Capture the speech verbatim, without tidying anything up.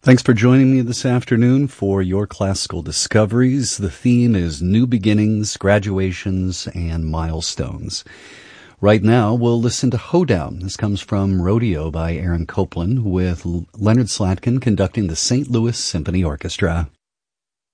Thanks for joining me this afternoon for your classical discoveries. The theme is new beginnings, graduations, and milestones. Right now, we'll listen to Hoedown. This comes from Rodeo by Aaron Copland with Leonard Slatkin conducting the Saint Louis Symphony Orchestra.